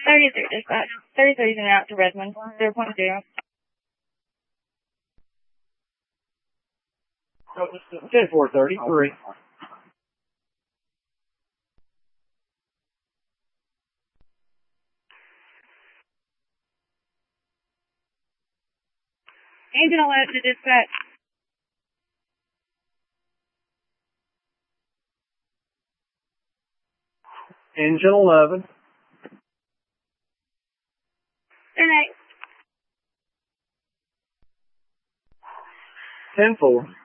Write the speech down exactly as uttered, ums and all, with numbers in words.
thirty-three dispatch. thirty-three is in route to Redmond. zero point zero. ten four thirty-three. Engine alert to dispatch. Engine eleven. Good night. ten four.